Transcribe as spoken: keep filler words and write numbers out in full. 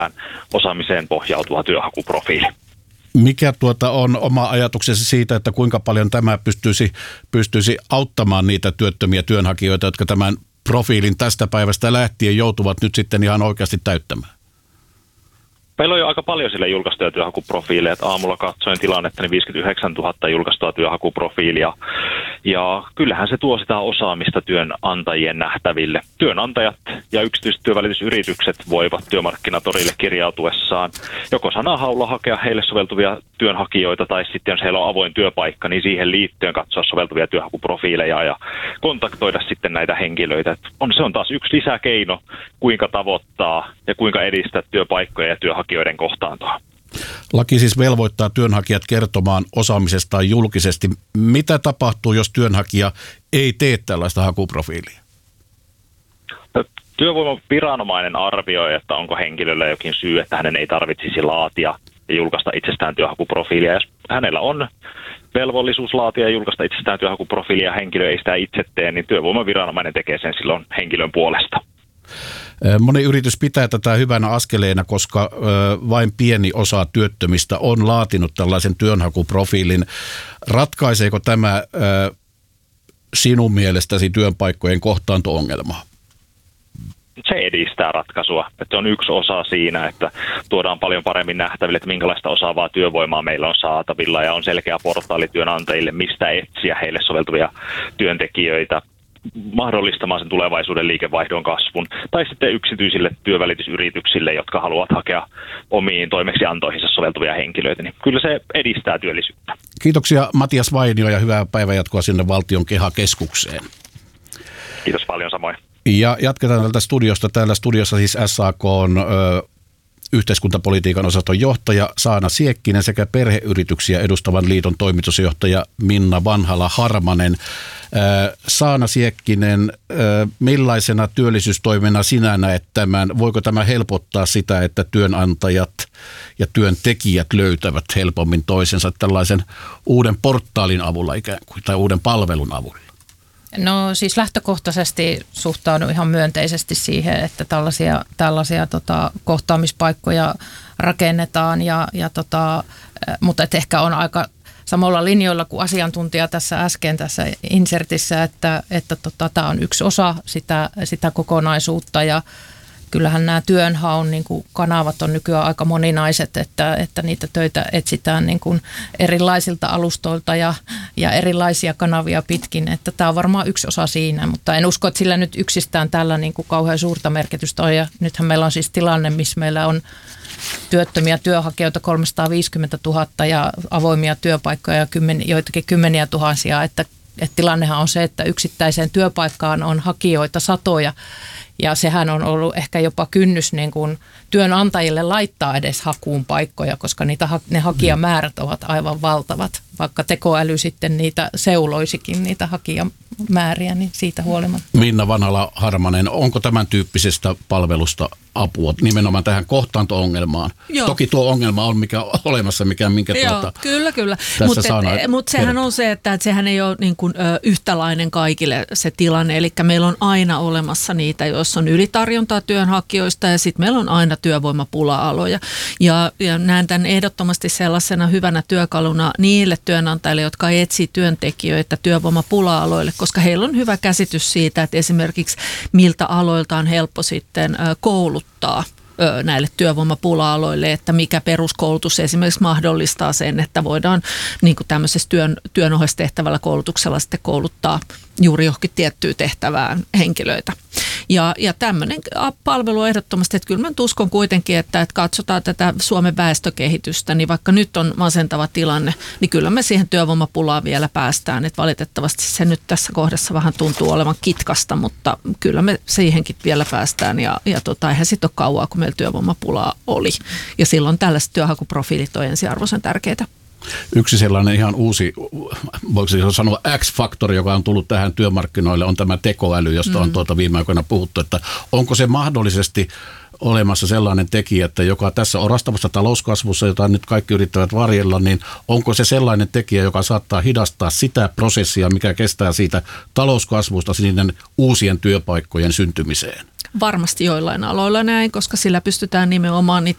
osaamiseen pohjautuva työhakuprofiili. Mikä tuota on oma ajatuksesi siitä, että kuinka paljon tämä pystyisi, pystyisi auttamaan niitä työttömiä työnhakijoita, jotka tämän profiilin tästä päivästä lähtien joutuvat nyt sitten ihan oikeasti täyttämään? Meillä on jo aika paljon sille julkaistuja työhakuprofiileja. Aamulla katsoin tilannetta, niin viisikymmentäyhdeksäntuhatta julkaistua työhakuprofiilia. Ja kyllähän se tuo sitä osaamista työnantajien nähtäville. Työnantajat ja yksityiset työvälitysyritykset voivat työmarkkinatorille kirjautuessaan joko sanahaulla hakea heille soveltuvia työnhakijoita, tai sitten jos heillä on avoin työpaikka, niin siihen liittyen katsoa soveltuvia työhakuprofiileja ja kontaktoida sitten näitä henkilöitä. On, se on taas yksi lisäkeino, kuinka tavoittaa ja kuinka edistää työpaikkoja ja työhakijoiden kohtaantoa. Laki siis velvoittaa työnhakijat kertomaan osaamisestaan julkisesti. Mitä tapahtuu, jos työnhakija ei tee tällaista hakuprofiilia? Työvoimaviranomainen arvioi, että onko henkilöllä jokin syy, että hänen ei tarvitsisi laatia ja julkaista itsestään työhakuprofiilia. Jos hänellä on velvollisuus laatia ja julkaista itsestään työhakuprofiilia ja henkilö ei sitä itse tee, niin työvoimaviranomainen tekee sen silloin henkilön puolesta. Moni yritys pitää tätä hyvänä askeleena, koska vain pieni osa työttömistä on laatinut tällaisen työnhakuprofiilin. Ratkaiseeko tämä sinun mielestäsi työpaikkojen kohtaanto-ongelmaa? Se edistää ratkaisua. Että se on yksi osa siinä, että tuodaan paljon paremmin nähtäville, että minkälaista osaavaa työvoimaa meillä on saatavilla ja on selkeä portaali työnantajille, mistä etsiä heille soveltuvia työntekijöitä, mahdollistamaan sen tulevaisuuden liikevaihdon kasvun, tai sitten yksityisille työvälitysyrityksille, jotka haluavat hakea omiin toimeksiantoihinsa soveltuvia henkilöitä, niin kyllä se edistää työllisyyttä. Kiitoksia Matias Vainio ja hyvää päivänjatkoa sinne Valtion KEHA-keskukseen. Kiitos paljon samoin. Ja jatketaan tältä studiosta. Täällä studiossa siis S A K:n ö, yhteiskuntapolitiikan osaston johtaja Saana Siekkinen sekä perheyrityksiä edustavan liiton toimitusjohtaja Minna Vanhala-Harmanen. Saana Siekkinen, millaisena työllisyystoimena sinä näet tämän? Voiko tämä helpottaa sitä, että työnantajat ja työntekijät löytävät helpommin toisensa tällaisen uuden portaalin avulla ikään kuin, tai uuden palvelun avulla? No siis lähtökohtaisesti suhtaudun ihan myönteisesti siihen, että tällaisia, tällaisia tota, kohtaamispaikkoja rakennetaan, ja, ja tota, mutta et ehkä on aika samalla linjoilla kuin asiantuntija tässä äsken tässä insertissä, että, että tota, tämä on yksi osa sitä, sitä kokonaisuutta, ja kyllähän nämä työnhaun niin kuin kanavat on nykyään aika moninaiset, että, että niitä töitä etsitään niin kuin erilaisilta alustoilta ja, ja erilaisia kanavia pitkin, että tämä on varmaan yksi osa siinä, mutta en usko, että sillä nyt yksistään tällä niin kuin kauhean suurta merkitystä on, ja nythän meillä on siis tilanne, missä meillä on työttömiä työnhakijoita kolmesataaviisikymmentätuhatta ja avoimia työpaikkoja kymmen, joitakin kymmeniä tuhansia, että, että tilannehan on se, että yksittäiseen työpaikkaan on hakijoita satoja, ja sehän on ollut ehkä jopa kynnys niin kuin työnantajille laittaa edes hakuun paikkoja, koska niitä, ne hakijamäärät ovat aivan valtavat. Vaikka tekoäly sitten niitä seuloisikin, niitä hakijamääriä, niin siitä huolimatta. Minna Vanhala-Harmanen, onko tämän tyyppisestä palvelusta apua nimenomaan tähän kohtaanto-ongelmaan? Joo. Toki tuo ongelma on mikä olemassa, mikä minkä Joo, tuota, kyllä, kyllä. Mutta mut sehän kertaa. on se, että, että sehän ei ole niin kuin, ö, yhtälainen kaikille se tilanne. Eli meillä on aina olemassa niitä, joissa on ylitarjontaa työnhakijoista, ja sitten meillä on aina työvoimapula-aloja. Ja, ja näen tämän ehdottomasti sellaisena hyvänä työkaluna niille työnantajille, jotka etsii työntekijöitä työvoimapula-aloille, koska heillä on hyvä käsitys siitä, että esimerkiksi miltä aloilta on helppo sitten kouluttaa näille työvoimapula-aloille, että mikä peruskoulutus esimerkiksi mahdollistaa sen, että voidaan niin kuin tämmöisessä työn, työnohjaustehtävällä koulutuksella sitten kouluttaa juuri johonkin tiettyyn tehtävään henkilöitä. Ja, ja tämmöinen palvelu on ehdottomasti, että kyllä mä uskon kuitenkin, että, että katsotaan tätä Suomen väestökehitystä, niin vaikka nyt on masentava tilanne, niin kyllä me siihen työvoimapulaan vielä päästään. Että valitettavasti se nyt tässä kohdassa vähän tuntuu olevan kitkasta, mutta kyllä me siihenkin vielä päästään. Ja, ja tota, eihän sitten ole kauaa, kun meillä työvoimapulaa oli. Ja silloin tällaiset työhakuprofiilit on ensiarvoisen tärkeitä. Yksi sellainen ihan uusi, voiko sanoa X-faktori, joka on tullut tähän työmarkkinoille, on tämä tekoäly, josta on tuota viime aikoina puhuttu, että onko se mahdollisesti olemassa sellainen tekijä, että joka tässä orastavassa talouskasvussa, jota nyt kaikki yrittävät varjella, niin onko se sellainen tekijä, joka saattaa hidastaa sitä prosessia, mikä kestää siitä talouskasvusta niiden uusien työpaikkojen syntymiseen? Varmasti joillain aloilla näin, koska sillä pystytään nimenomaan niitä